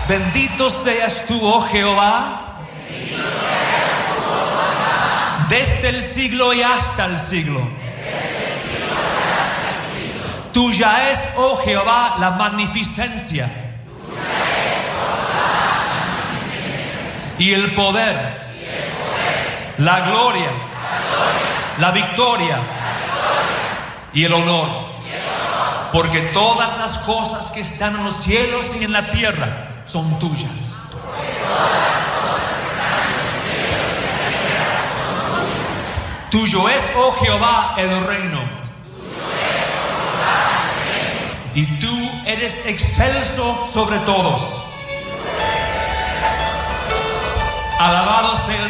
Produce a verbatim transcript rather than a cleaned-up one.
Bendito seas tú, oh Jehová, desde el siglo y hasta el siglo. Tuya es, oh Jehová, la magnificencia y el poder, la gloria, la victoria y el honor, porque todas las cosas que están en los cielos y en la tierra son tuyas. Tuyo es, oh Jehová, el reino, y tú eres excelso sobre todos. Alabado sea el